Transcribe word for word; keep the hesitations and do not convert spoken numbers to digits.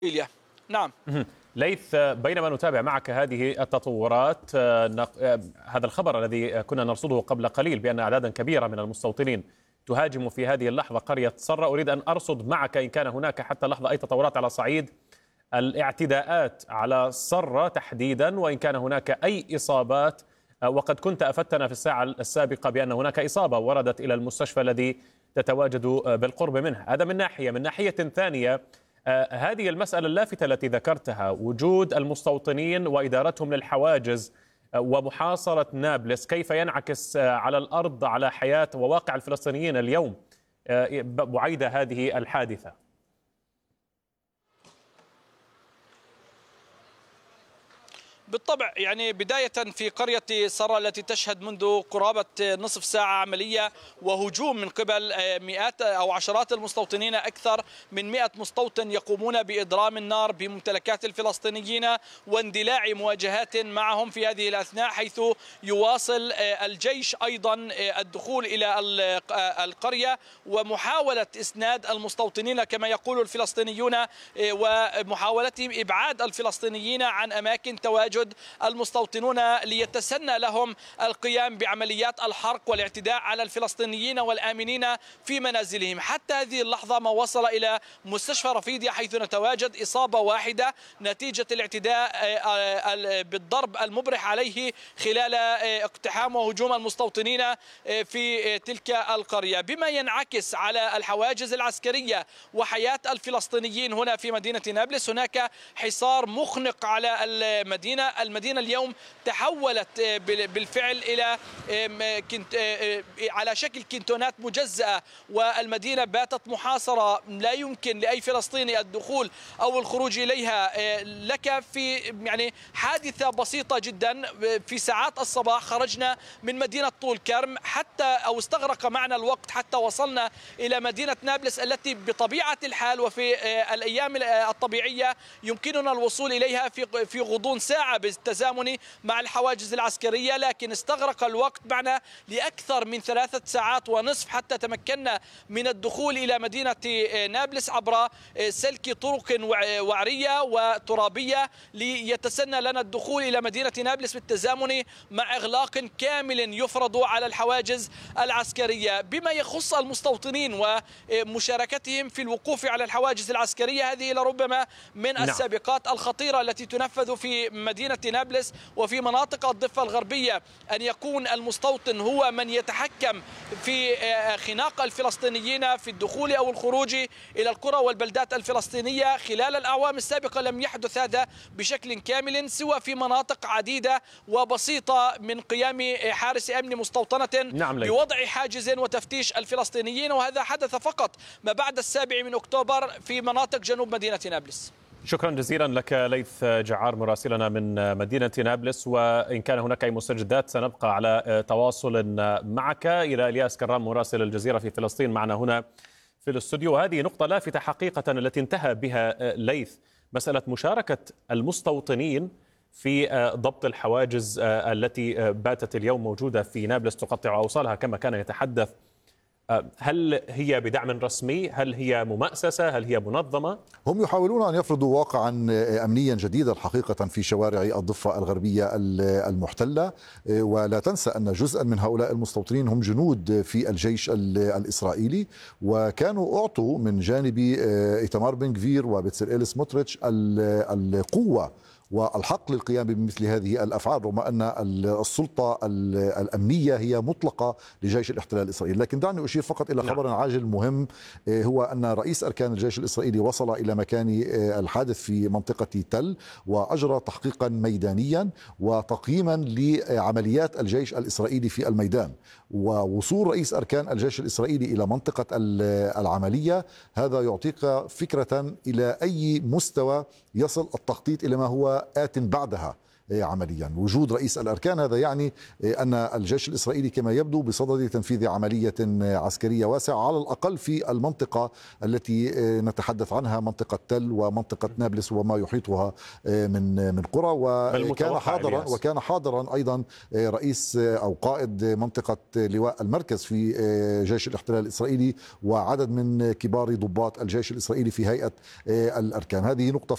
إيليا. نعم. ليث، بينما نتابع معك هذه التطورات، هذا الخبر الذي كنا نرصده قبل قليل بأن أعدادا كبيرة من المستوطنين تهاجم في هذه اللحظة قرية صرة، أريد أن أرصد معك إن كان هناك حتى لحظة أي تطورات على صعيد الاعتداءات على صرة تحديدا، وإن كان هناك أي إصابات. وقد كنت أفدتنا في الساعة السابقة بأن هناك إصابة وردت إلى المستشفى الذي تتواجد بالقرب منه. هذا من ناحية. من ناحية ثانية، آه هذه المسألة اللافتة التي ذكرتها، وجود المستوطنين وإدارتهم للحواجز آه ومحاصرة نابلس، كيف ينعكس آه على الأرض على حياة وواقع الفلسطينيين اليوم آه بعيد هذه الحادثة؟ بالطبع، يعني بداية في قرية صرة التي تشهد منذ قرابة نصف ساعة عملية وهجوم من قبل مئات أو عشرات المستوطنين، أكثر من مئة مستوطن يقومون بإضرام النار بممتلكات الفلسطينيين واندلاع مواجهات معهم في هذه الأثناء، حيث يواصل الجيش أيضا الدخول إلى القرية ومحاولة إسناد المستوطنين كما يقول الفلسطينيون، ومحاولتهم إبعاد الفلسطينيين عن أماكن تواجد المستوطنون ليتسنى لهم القيام بعمليات الحرق والاعتداء على الفلسطينيين والآمنين في منازلهم. حتى هذه اللحظة ما وصل إلى مستشفى رفيدية حيث نتواجد إصابة واحدة نتيجة الاعتداء بالضرب المبرح عليه خلال اقتحام وهجوم المستوطنين في تلك القرية، بما ينعكس على الحواجز العسكرية وحياة الفلسطينيين هنا في مدينة نابلس. هناك حصار مخنق على المدينة. المدينة اليوم تحولت بالفعل إلى على شكل كنتونات مجزأة، والمدينة باتت محاصرة لا يمكن لأي فلسطيني الدخول أو الخروج إليها. لك في يعني حادثة بسيطة جدا، في ساعات الصباح خرجنا من مدينة طول كرم حتى أو استغرق معنا الوقت حتى وصلنا إلى مدينة نابلس التي بطبيعة الحال وفي الأيام الطبيعية يمكننا الوصول إليها في في غضون ساعة بالتزامن مع الحواجز العسكرية، لكن استغرق الوقت معنا لأكثر من ثلاثة ساعات ونصف حتى تمكنا من الدخول إلى مدينة نابلس عبر سلك طرق وعرية وترابية ليتسنى لنا الدخول إلى مدينة نابلس بالتزامن مع إغلاق كامل يفرض على الحواجز العسكرية. بما يخص المستوطنين ومشاركتهم في الوقوف على الحواجز العسكرية، هذه لربما من نعم. السابقات الخطيرة التي تنفذ في مدينة نابلس وفي مناطق الضفة الغربية، أن يكون المستوطن هو من يتحكم في خناق الفلسطينيين في الدخول أو الخروج إلى القرى والبلدات الفلسطينية. خلال الأعوام السابقة لم يحدث هذا بشكل كامل سوى في مناطق عديدة وبسيطة من قيام حارس أمن مستوطنة نعم بوضع حاجز وتفتيش الفلسطينيين، وهذا حدث فقط ما بعد السابع من أكتوبر في مناطق جنوب مدينة نابلس. شكرا جزيلا لك ليث جعار مراسلنا من مدينة نابلس. وإن كان هناك أي مستجدات سنبقى على تواصل معك. إلى إلياس كرام مراسل الجزيرة في فلسطين معنا هنا في الاستوديو. هذه نقطة لافتة حقيقة التي انتهى بها ليث، مسألة مشاركة المستوطنين في ضبط الحواجز التي باتت اليوم موجودة في نابلس تقطع أوصالها كما كان يتحدث. هل هي بدعم رسمي؟ هل هي ممأسسة؟ هل هي منظمة؟ هم يحاولون أن يفرضوا واقعا أمنيا جديدا حقيقة في شوارع الضفة الغربية المحتلة. ولا تنسى أن جزءا من هؤلاء المستوطنين هم جنود في الجيش الإسرائيلي، وكانوا أعطوا من جانب إيتمار بن غفير وبتسلئيل سموتريتش القوة والحق للقيام بمثل هذه الأفعال، رغم أن السلطة الأمنية هي مطلقة لجيش الاحتلال الإسرائيلي. لكن دعني أشير فقط إلى خبر عاجل مهم، هو أن رئيس أركان الجيش الإسرائيلي وصل إلى مكان الحادث في منطقة تل وأجرى تحقيقا ميدانيا وتقييما لعمليات الجيش الإسرائيلي في الميدان. ووصول رئيس أركان الجيش الإسرائيلي إلى منطقة العملية هذا يعطيك فكرة إلى أي مستوى يصل التخطيط إلى ما هو آت بعدها عمليا. وجود رئيس الأركان هذا يعني أن الجيش الإسرائيلي كما يبدو بصدد تنفيذ عملية عسكرية واسعة على الأقل في المنطقة التي نتحدث عنها، منطقة تل ومنطقة نابلس وما يحيطها من من قرى. وكان حاضرا وكان حاضرا أيضا رئيس أو قائد منطقة لواء المركز في جيش الاحتلال الإسرائيلي وعدد من كبار ضباط الجيش الإسرائيلي في هيئة الأركان. هذه نقطة